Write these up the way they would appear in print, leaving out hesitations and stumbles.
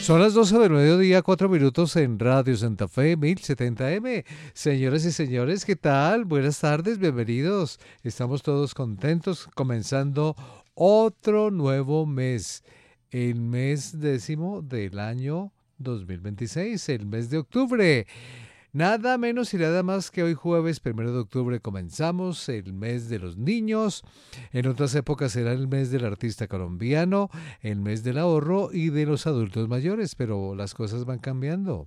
Son las 12 del mediodía, 4 minutos en Radio Santa Fe, 1070M. Señoras y señores, ¿qué tal? Buenas tardes, bienvenidos. Estamos todos contentos, comenzando otro nuevo mes, el mes 10º del año 2026, el mes de octubre. Nada menos y nada más que hoy jueves 1 de octubre comenzamos el mes de los niños. En otras épocas será el mes del artista colombiano, el mes del ahorro y de los adultos mayores, pero las cosas van cambiando.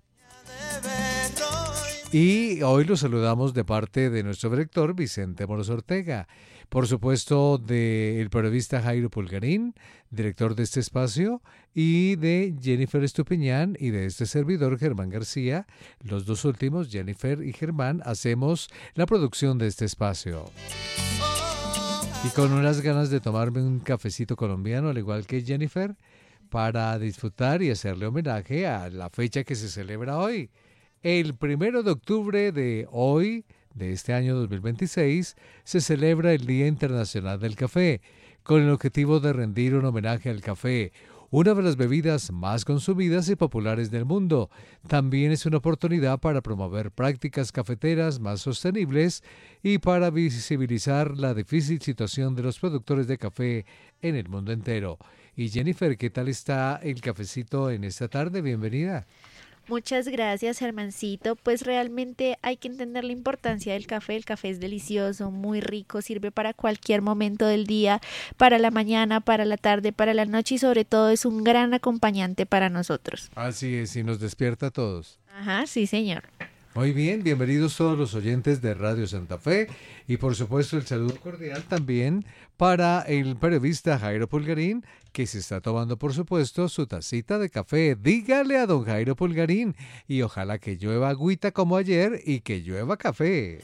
Y hoy los saludamos de parte de nuestro director Vicente Moros Ortega, por supuesto del periodista Jairo Pulgarín, director de este espacio, y de Jennifer Estupiñán y de este servidor Germán García. Los dos últimos, Jennifer y Germán, hacemos la producción de este espacio. Y con unas ganas de tomarme un cafecito colombiano, al igual que Jennifer, para disfrutar y hacerle homenaje a la fecha que se celebra hoy. El 1 de octubre de hoy, de este año 2026, se celebra el Día Internacional del Café, con el objetivo de rendir un homenaje al café, una de las bebidas más consumidas y populares del mundo. También es una oportunidad para promover prácticas cafeteras más sostenibles y para visibilizar la difícil situación de los productores de café en el mundo entero. Y Jennifer, ¿qué tal está el cafecito en esta tarde? Bienvenida. Muchas gracias, Germancito. Pues realmente hay que entender la importancia del café. El café es delicioso, muy rico, sirve para cualquier momento del día, para la mañana, para la tarde, para la noche y sobre todo es un gran acompañante para nosotros. Así es, y nos despierta a todos. Ajá, sí, señor. Muy bien, bienvenidos todos los oyentes de Radio Santa Fe y por supuesto el saludo cordial también para el periodista Jairo Pulgarín, que se está tomando por supuesto su tacita de café. Dígale a don Jairo Pulgarín y ojalá que llueva agüita como ayer y que llueva café.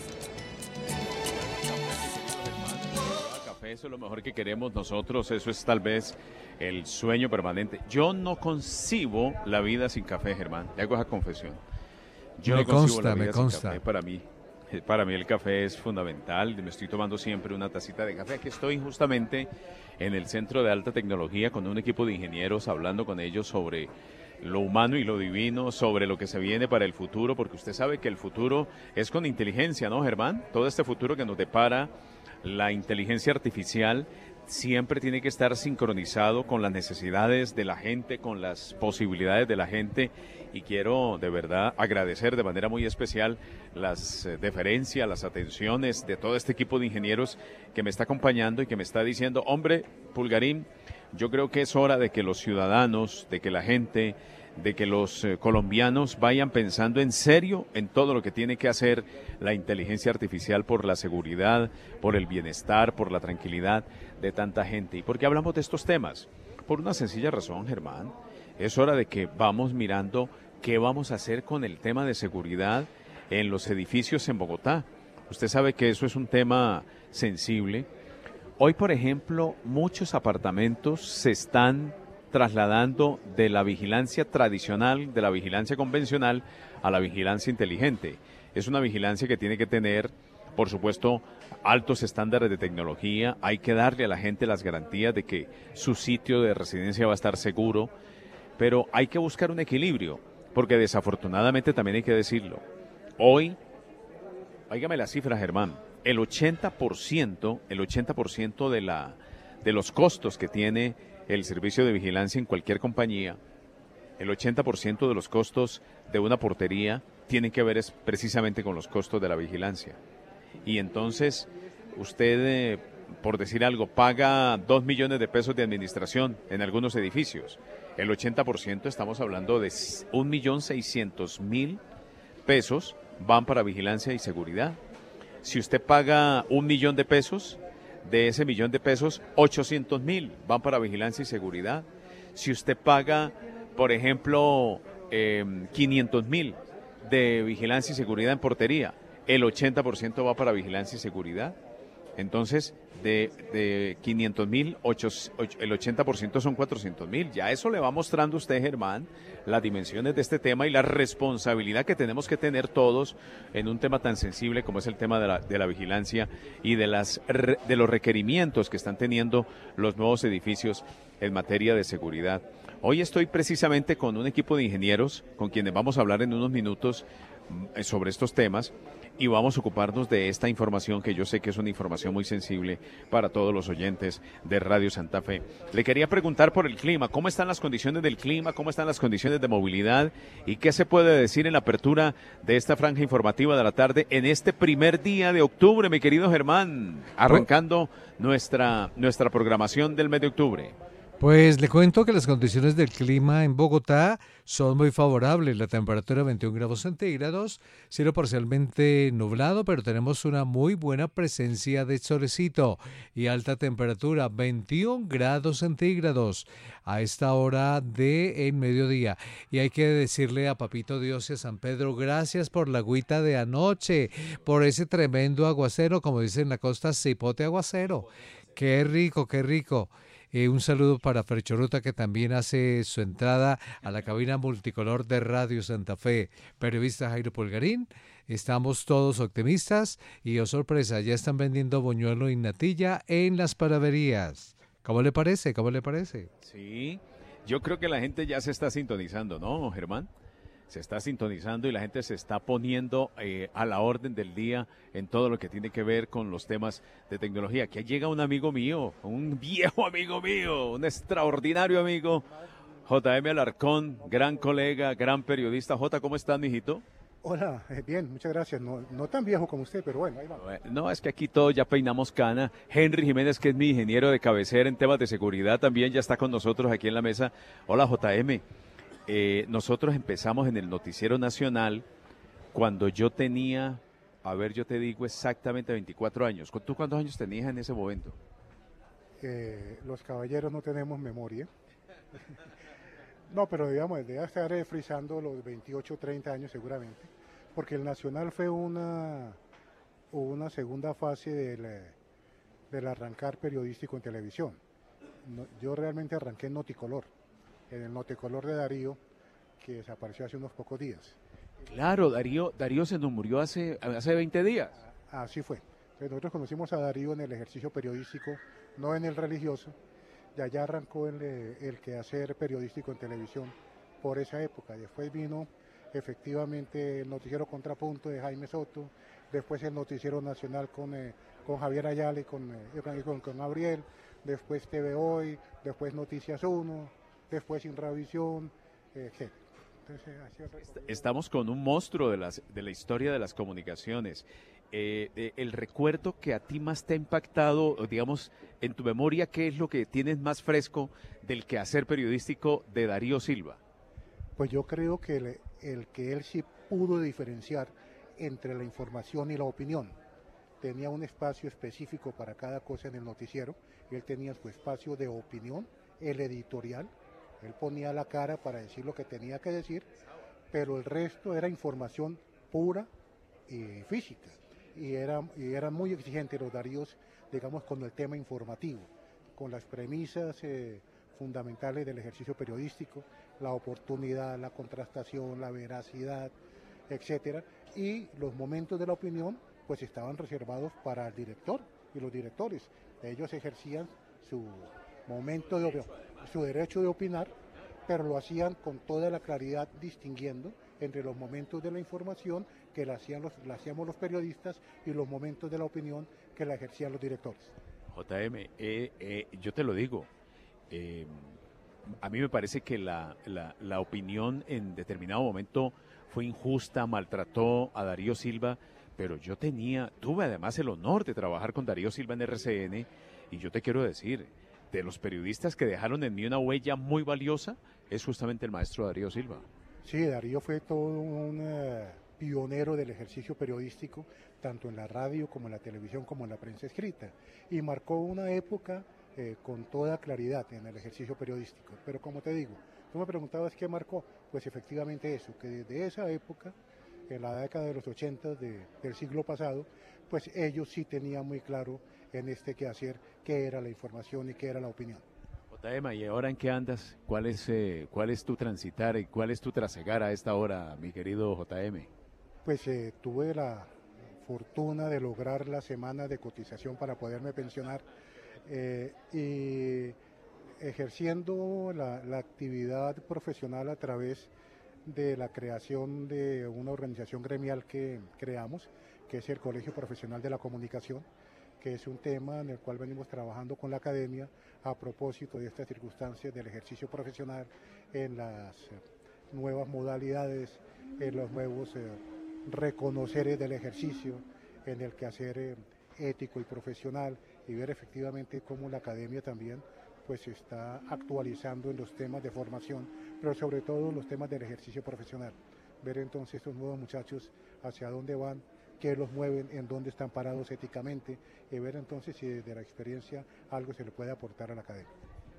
Café, eso es lo mejor que queremos nosotros, eso es tal vez el sueño permanente. Yo no concibo la vida sin café, Germán, te hago esa confesión. Yo me no concibo consta, la vida me sin consta. café. Para mí el café es fundamental. Me estoy tomando siempre una tacita de café. Aquí estoy justamente en el Centro de Alta Tecnología con un equipo de ingenieros hablando con ellos sobre lo humano y lo divino, sobre lo que se viene para el futuro, porque usted sabe que el futuro es con inteligencia, ¿no, Germán? Todo este futuro que nos depara la inteligencia artificial siempre tiene que estar sincronizado con las necesidades de la gente, con las posibilidades de la gente, y quiero de verdad agradecer de manera muy especial las deferencias, las atenciones de todo este equipo de ingenieros que me está acompañando y que me está diciendo, hombre, Pulgarín, yo creo que es hora de que los ciudadanos, de que la gente, de que los colombianos vayan pensando en serio en todo lo que tiene que hacer la inteligencia artificial por la seguridad, por el bienestar, por la tranquilidad de tanta gente. ¿Y por qué hablamos de estos temas? Por una sencilla razón, Germán. Es hora de que vamos mirando qué vamos a hacer con el tema de seguridad en los edificios en Bogotá. Usted sabe que eso es un tema sensible. Hoy, por ejemplo, muchos apartamentos se están trasladando de la vigilancia tradicional, de la vigilancia convencional, a la vigilancia inteligente. Es una vigilancia que tiene que tener, por supuesto, altos estándares de tecnología. Hay que darle a la gente las garantías de que su sitio de residencia va a estar seguro, pero hay que buscar un equilibrio, porque desafortunadamente también hay que decirlo. Hoy, óigame la cifra, Germán, el 80% de los costos que tiene el servicio de vigilancia en cualquier compañía, el 80% de los costos de una portería tienen que ver precisamente con los costos de la vigilancia. Y entonces, usted, por decir algo, paga 2 millones de pesos de administración en algunos edificios. El 80%, estamos hablando de 1.600.000 pesos, van para vigilancia y seguridad. Si usted paga 1 millón de pesos, de ese 1 millón de pesos, 800.000 van para vigilancia y seguridad. Si usted paga, por ejemplo, 500.000 de vigilancia y seguridad en portería, el 80% va para vigilancia y seguridad. Entonces, de 500.000, el 80% son 400.000. Ya eso le va mostrando a usted, Germán, las dimensiones de este tema y la responsabilidad que tenemos que tener todos en un tema tan sensible como es el tema de la vigilancia y de los requerimientos que están teniendo los nuevos edificios en materia de seguridad. Hoy estoy precisamente con un equipo de ingenieros con quienes vamos a hablar en unos minutos sobre estos temas y vamos a ocuparnos de esta información que yo sé que es una información muy sensible para todos los oyentes de Radio Santa Fe. Le quería preguntar por el clima, ¿cómo están las condiciones del clima? ¿Cómo están las condiciones de movilidad? ¿Y qué se puede decir en la apertura de esta franja informativa de la tarde en este primer día de octubre, mi querido Germán? Arrancando nuestra programación del mes de octubre. Pues le cuento que las condiciones del clima en Bogotá son muy favorables. La temperatura 21 grados centígrados, cielo parcialmente nublado, pero tenemos una muy buena presencia de solecito y alta temperatura 21 grados centígrados a esta hora del mediodía. Y hay que decirle a Papito Dios y a San Pedro, gracias por la agüita de anoche, por ese tremendo aguacero, como dicen en la costa, cipote aguacero. Qué rico, qué rico. Un saludo para Ferchoruta que también hace su entrada a la cabina multicolor de Radio Santa Fe. Periodista Jairo Pulgarín, estamos todos optimistas y, oh sorpresa, ya están vendiendo boñuelo y natilla en las panaderías. ¿Cómo le parece? ¿Cómo le parece? Sí, yo creo que la gente ya se está sintonizando, ¿no, Germán? Se está sintonizando y la gente se está poniendo a la orden del día en todo lo que tiene que ver con los temas de tecnología. Aquí llega un amigo mío, un viejo amigo mío, un extraordinario amigo, JM Alarcón, gran colega, gran periodista. J, ¿cómo estás, mijito? Hola, bien, muchas gracias. No tan viejo como usted, pero bueno, ahí va. No, es que aquí todos ya peinamos cana. Henry Jiménez, que es mi ingeniero de cabecera en temas de seguridad, también ya está con nosotros aquí en la mesa. Hola, JM. Nosotros empezamos en el Noticiero Nacional cuando yo tenía, a ver, yo te digo exactamente 24 años. ¿Tú cuántos años tenías en ese momento? Los caballeros no tenemos memoria. No, pero digamos, debe estar frisando los 28, 30 años seguramente, porque el Nacional fue una segunda fase del arrancar periodístico en televisión. Yo realmente arranqué en Noticolor. En el Noticolor de Darío, que desapareció hace unos pocos días. Claro, Darío se nos murió hace 20 días. Así fue. Entonces nosotros conocimos a Darío en el ejercicio periodístico, no en el religioso. De allá arrancó el quehacer periodístico en televisión por esa época. Después vino efectivamente el noticiero Contrapunto de Jaime Soto, después el noticiero nacional con Javier Ayala y con Gabriel, después TV Hoy, después Noticias 1, después Inravisión, etc. Estamos con un monstruo de la historia de las comunicaciones. El recuerdo que a ti más te ha impactado, digamos, en tu memoria, ¿qué es lo que tienes más fresco del quehacer periodístico de Darío Silva? Pues yo creo que el que él sí pudo diferenciar entre la información y la opinión. Tenía un espacio específico para cada cosa en el noticiero. Él tenía su espacio de opinión, el editorial. Él ponía la cara para decir lo que tenía que decir, pero el resto era información pura y física. Y eran muy exigentes los Daríos, digamos, con el tema informativo, con las premisas fundamentales del ejercicio periodístico, la oportunidad, la contrastación, la veracidad, etcétera. Y los momentos de la opinión, pues estaban reservados para el director y los directores. Ellos ejercían su momento su derecho de opinar, pero lo hacían con toda la claridad, distinguiendo entre los momentos de la información que la hacíamos los periodistas y los momentos de la opinión que la ejercían los directores. JM, yo te lo digo, a mí me parece que la opinión en determinado momento fue injusta, maltrató a Darío Silva, pero tuve además el honor de trabajar con Darío Silva en RCN, y yo te quiero decir, de los periodistas que dejaron en mí una huella muy valiosa, es justamente el maestro Darío Silva. Sí, Darío fue todo un pionero del ejercicio periodístico, tanto en la radio como en la televisión como en la prensa escrita, y marcó una época con toda claridad en el ejercicio periodístico. Pero como te digo, tú me preguntabas qué marcó, pues efectivamente eso, que desde esa época, en la década de los 80 del siglo pasado, pues ellos sí tenían muy claro en este quehacer qué era la información y qué era la opinión. JM, ¿y ahora en qué andas? ¿Cuál es tu transitar y cuál es tu trasegar a esta hora, mi querido JM? Pues tuve la fortuna de lograr la semana de cotización para poderme pensionar y ejerciendo la actividad profesional a través de la creación de una organización gremial que creamos, que es el Colegio Profesional de la Comunicación, que es un tema en el cual venimos trabajando con la academia a propósito de estas circunstancias del ejercicio profesional en las nuevas modalidades, en los nuevos reconoceres del ejercicio, en el quehacer ético y profesional, y ver efectivamente cómo la academia también pues se está actualizando en los temas de formación, pero sobre todo en los temas del ejercicio profesional. Ver entonces estos nuevos muchachos hacia dónde van, qué los mueven, en dónde están parados éticamente, y ver entonces si desde la experiencia algo se le puede aportar a la academia.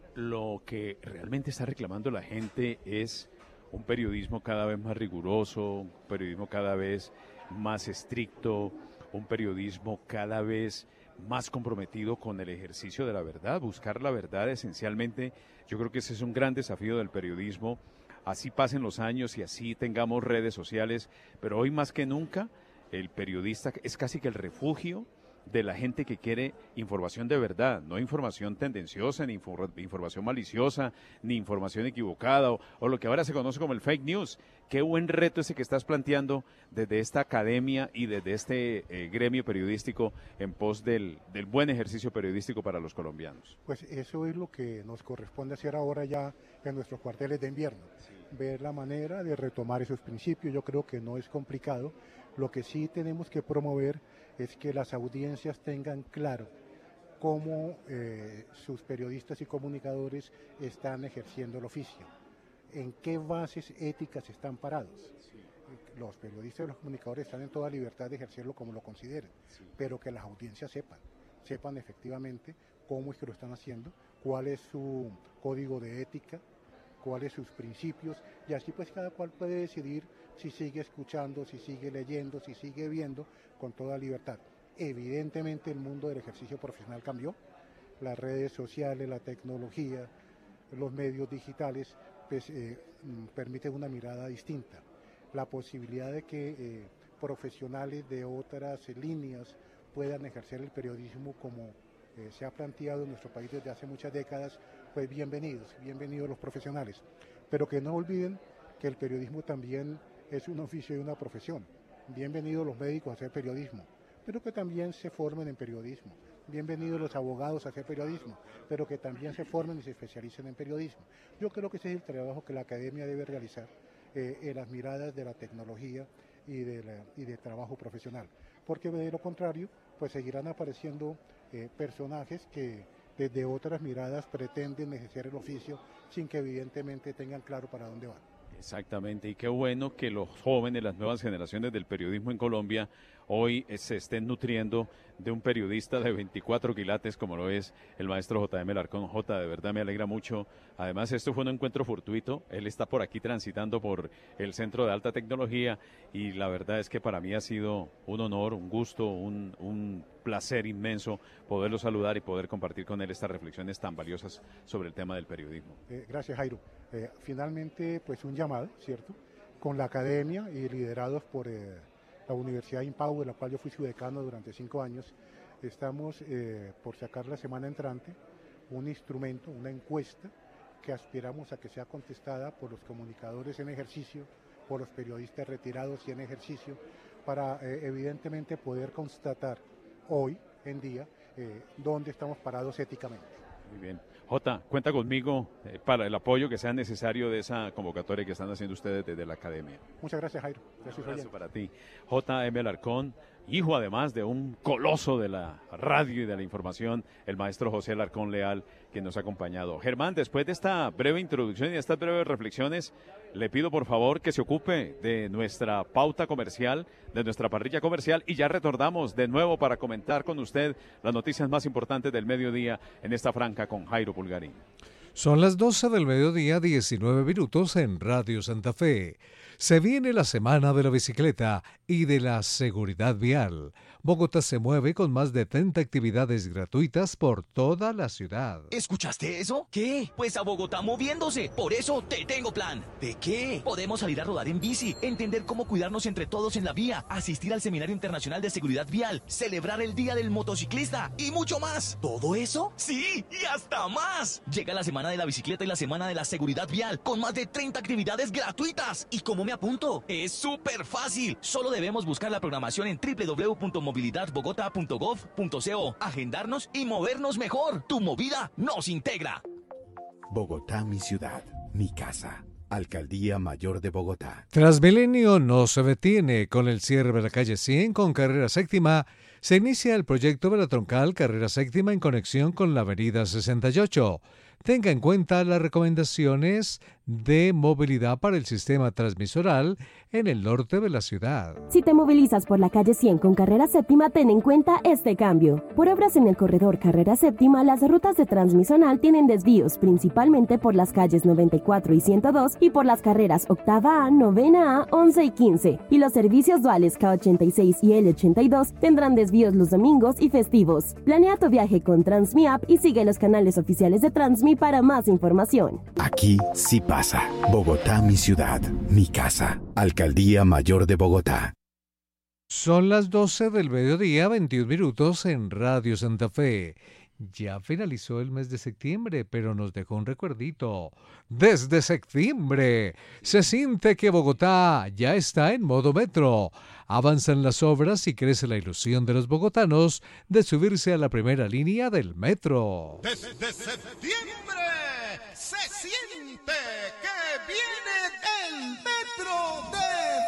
Lo que realmente está reclamando la gente es un periodismo cada vez más riguroso, un periodismo cada vez más estricto, un periodismo cada vez más comprometido con el ejercicio de la verdad, buscar la verdad esencialmente. Yo creo que ese es un gran desafío del periodismo, así pasen los años y así tengamos redes sociales, pero hoy más que nunca el periodista es casi que el refugio de la gente que quiere información de verdad, no información tendenciosa, ni información maliciosa, ni información equivocada, o lo que ahora se conoce como el fake news. Qué buen reto ese que estás planteando desde esta academia y desde este gremio periodístico en pos del buen ejercicio periodístico para los colombianos. Pues eso es lo que nos corresponde hacer ahora ya en nuestros cuarteles de invierno, ver la manera de retomar esos principios. Yo creo que no es complicado. Lo que sí tenemos que promover es que las audiencias tengan claro cómo sus periodistas y comunicadores están ejerciendo el oficio, en qué bases éticas están parados. Los periodistas y los comunicadores están en toda libertad de ejercerlo como lo consideren, pero que las audiencias sepan efectivamente cómo es que lo están haciendo, cuál es su código de ética, cuáles sus principios, y así pues cada cual puede decidir si sigue escuchando, si sigue leyendo, si sigue viendo con toda libertad. Evidentemente el mundo del ejercicio profesional cambió, las redes sociales, la tecnología, los medios digitales pues, permiten una mirada distinta. La posibilidad de que profesionales de otras líneas puedan ejercer el periodismo como se ha planteado en nuestro país desde hace muchas décadas, pues bienvenidos los profesionales, pero que no olviden que el periodismo también es un oficio y una profesión. Bienvenidos los médicos a hacer periodismo, pero que también se formen en periodismo. Bienvenidos los abogados a hacer periodismo, pero que también se formen y se especialicen en periodismo. Yo creo que ese es el trabajo que la academia debe realizar en las miradas de la tecnología y de trabajo profesional, porque de lo contrario, pues seguirán apareciendo personajes que desde otras miradas pretenden ejercer el oficio sin que evidentemente tengan claro para dónde van. Exactamente, y qué bueno que los jóvenes, las nuevas generaciones del periodismo en Colombia hoy se estén nutriendo de un periodista de 24 quilates como lo es el maestro J.M. Alarcón. J, de verdad me alegra mucho. Además, esto fue un encuentro fortuito. Él está por aquí transitando por el Centro de Alta Tecnología y la verdad es que para mí ha sido un honor, un gusto, un placer inmenso poderlo saludar y poder compartir con él estas reflexiones tan valiosas sobre el tema del periodismo. Gracias, Jairo. Finalmente, pues un llamado, ¿cierto? Con la academia y liderados por la Universidad IMPAU, de la cual yo fui su decano durante 5 años, estamos por sacar la semana entrante un instrumento, una encuesta que aspiramos a que sea contestada por los comunicadores en ejercicio, por los periodistas retirados y en ejercicio, para evidentemente poder constatar hoy en día dónde estamos parados éticamente. Muy bien. Jota, cuenta conmigo para el apoyo que sea necesario de esa convocatoria que están haciendo ustedes desde la academia. Muchas gracias, Jairo. Gracias, un abrazo para ti. J.M. Alarcón, hijo además de un coloso de la radio y de la información, el maestro José Alarcón Leal, que nos ha acompañado. Germán, después de esta breve introducción y de estas breves reflexiones, le pido por favor que se ocupe de nuestra pauta comercial, de nuestra parrilla comercial, y ya retornamos de nuevo para comentar con usted las noticias más importantes del mediodía en esta franja con Jairo Pulgarín. Son las 12 del mediodía, 19 minutos en Radio Santa Fe. Se viene la semana de la bicicleta y de la seguridad vial. Bogotá se mueve con más de 30 actividades gratuitas por toda la ciudad. ¿Escuchaste eso? ¿Qué? Pues a Bogotá moviéndose. Por eso te tengo plan. ¿De qué? Podemos salir a rodar en bici, entender cómo cuidarnos entre todos en la vía, asistir al Seminario Internacional de Seguridad Vial, celebrar el Día del Motociclista y mucho más. ¿Todo eso? Sí, y hasta más. Llega la semana Semana de la Bicicleta y la Semana de la Seguridad Vial, con más de 30 actividades gratuitas. ¿Y cómo me apunto? Es súper fácil. Solo debemos buscar la programación en www.movilidadbogota.gov.co, agendarnos y movernos mejor. Tu movida nos integra. Bogotá, mi ciudad, mi casa. Alcaldía Mayor de Bogotá. Transmilenio no se detiene. Con el cierre de la calle 100 con carrera séptima, se inicia el proyecto de la troncal carrera séptima en conexión con la avenida 68. Tenga en cuenta las recomendaciones de movilidad para el sistema transmisoral en el norte de la ciudad. Si te movilizas por la calle 100 con carrera séptima, ten en cuenta este cambio. Por obras en el corredor carrera séptima, las rutas de transmisional tienen desvíos, principalmente por las calles 94 y 102 y por las carreras octava A, novena A, 11 y 15. Y los servicios duales K86 y L82 tendrán desvíos los domingos y festivos. Planea tu viaje con TransmiApp y sigue los canales oficiales de Transmi para más información. Aquí sí pasa. Bogotá, mi ciudad, mi casa. Alcaldía Mayor de Bogotá. Son las 12 del mediodía, 21 minutos en Radio Santa Fe. Ya finalizó el mes de septiembre, pero nos dejó un recuerdito. Desde septiembre se siente que Bogotá ya está en modo metro. Avanzan las obras y crece la ilusión de los bogotanos de subirse a la primera línea del metro. Desde septiembre se siente que viene el metro de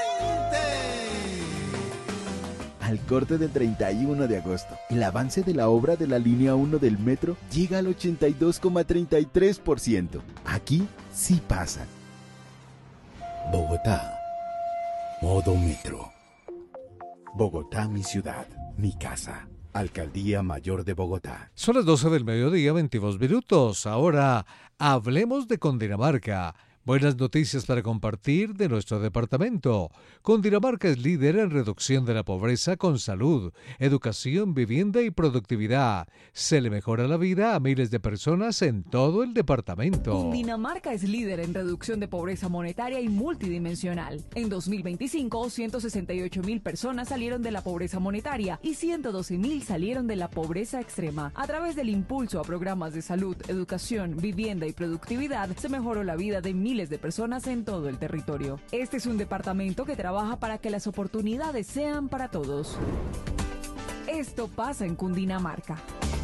frente. Al corte del 31 de agosto, el avance de la obra de la línea 1 del metro llega al 82,33%. Aquí sí pasa. Bogotá, modo metro. Bogotá, mi ciudad, mi casa. Alcaldía Mayor de Bogotá. Son las 12 del mediodía, 22 minutos. Ahora hablemos de Cundinamarca. Buenas noticias para compartir de nuestro departamento. Cundinamarca es líder en reducción de la pobreza con salud, educación, vivienda y productividad. Se le mejora la vida a miles de personas en todo el departamento. Cundinamarca es líder en reducción de pobreza monetaria y multidimensional. En 2025, 168.000 personas salieron de la pobreza monetaria y 112.000 salieron de la pobreza extrema. A través del impulso a programas de salud, educación, vivienda y productividad, se mejoró la vida de miles de personas en todo el territorio. Este es un departamento que trabaja para que las oportunidades sean para todos. Esto pasa en Cundinamarca.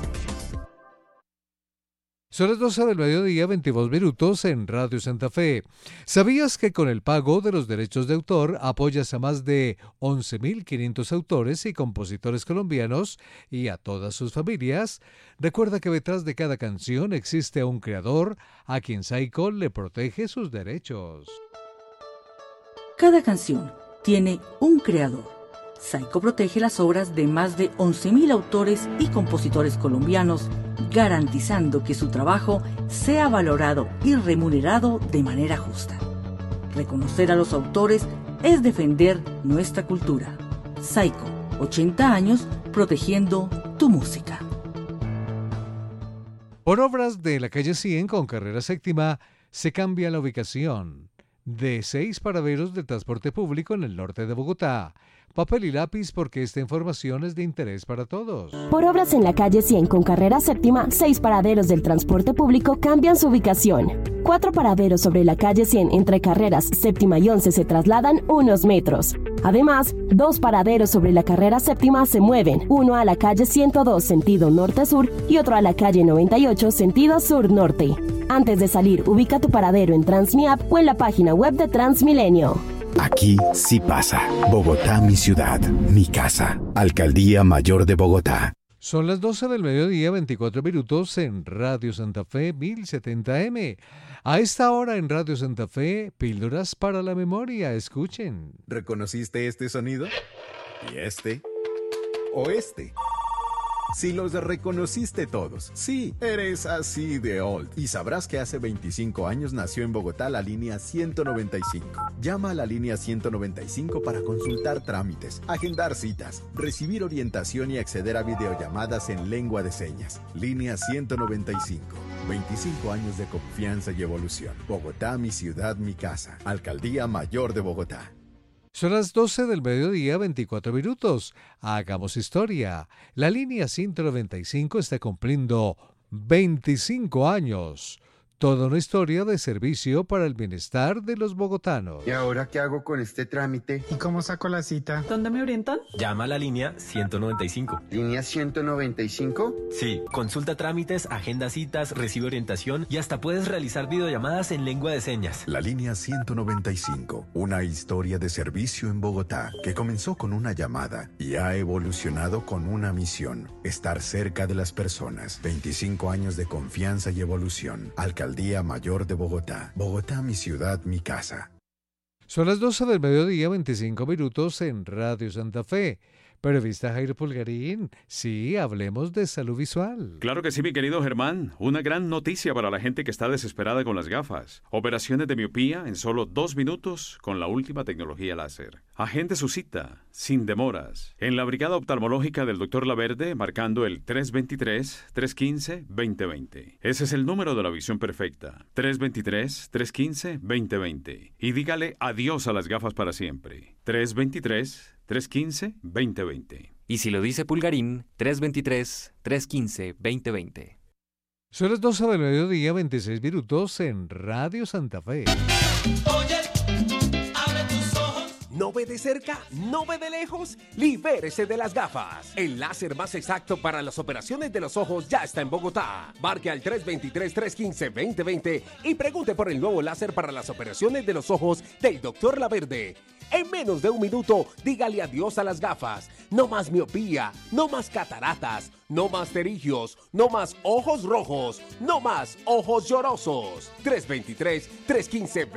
Son las 12 del mediodía, 22 minutos en Radio Santa Fe. ¿Sabías que con el pago de los derechos de autor apoyas a más de 11.500 autores y compositores colombianos y a todas sus familias? Recuerda que detrás de cada canción existe un creador a quien Saico le protege sus derechos. Cada canción tiene un creador. Saico protege las obras de más de 11.000 autores y compositores colombianos, garantizando que su trabajo sea valorado y remunerado de manera justa. Reconocer a los autores es defender nuestra cultura. Saico, 80 años protegiendo tu música. Por obras de la calle 100 con carrera séptima, se cambia la ubicación de 6 paraderos de transporte público en el norte de Bogotá. Papel y lápiz porque esta información es de interés para todos. Por obras en la calle 100 con carrera séptima, 6 paraderos del transporte público cambian su ubicación. 4 paraderos sobre la calle 100 entre carreras séptima y 11 se trasladan unos metros. Además, 2 paraderos sobre la carrera séptima se mueven, uno a la calle 102 sentido norte-sur y otro a la calle 98 sentido sur-norte. Antes de salir, ubica tu paradero en TransmiApp o en la página web de Transmilenio. Aquí sí pasa. Bogotá, mi ciudad, mi casa. Alcaldía Mayor de Bogotá. Son las 12 del mediodía, 24 minutos en Radio Santa Fe 1070M. A esta hora en Radio Santa Fe, píldoras para la memoria. Escuchen. ¿Reconociste este sonido? ¿Y este? ¿O este? Si los reconociste todos, sí, eres así de old. Y sabrás que hace 25 años nació en Bogotá la línea 195. Llama a la línea 195 para consultar trámites, agendar citas, recibir orientación y acceder a videollamadas en lengua de señas. Línea 195. 25 años de confianza y evolución. Bogotá, mi ciudad, mi casa. Alcaldía Mayor de Bogotá. Son las 12 del mediodía, 24 minutos. Hagamos historia. La línea 195 está cumpliendo 25 años. Toda una historia de servicio para el bienestar de los bogotanos. ¿Y ahora qué hago con este trámite? ¿Y cómo saco la cita? ¿Dónde me orientan? Llama a la línea 195. ¿Línea 195? Sí, consulta trámites, agenda citas, recibe orientación y hasta puedes realizar videollamadas en lengua de señas. La línea 195, una historia de servicio en Bogotá que comenzó con una llamada y ha evolucionado con una misión: estar cerca de las personas. 25 años de confianza y evolución. Alcaldía Mayor de Bogotá. Bogotá, mi ciudad, mi casa. Son las 12 del mediodía, 25 minutos en Radio Santa Fe. Periodista Jairo Pulgarín, sí, hablemos de salud visual. Claro que sí, mi querido Germán. Una gran noticia para la gente que está desesperada con las gafas. Operaciones de miopía en solo 2 minutos con la última tecnología láser. Agende su cita, sin demoras, en la Brigada Oftalmológica del Dr. Laverde, marcando el 323-315-2020. Ese es el número de la visión perfecta. 323-315-2020. Y dígale adiós a las gafas para siempre. 323-315-2020. Y si lo dice Pulgarín, 323-315-2020. Son las 12 del mediodía, 26 minutos en Radio Santa Fe. Oye, abre tus ojos. ¿No ve de cerca? ¿No ve de lejos? Libérese de las gafas. El láser más exacto para las operaciones de los ojos ya está en Bogotá. Marque al 323-315-2020 y pregunte por el nuevo láser para las operaciones de los ojos del Dr. Laverde. En menos de 1 minuto, dígale adiós a las gafas. No más miopía, no más cataratas, no más pterigios, no más ojos rojos, no más ojos llorosos. 323-315-2020.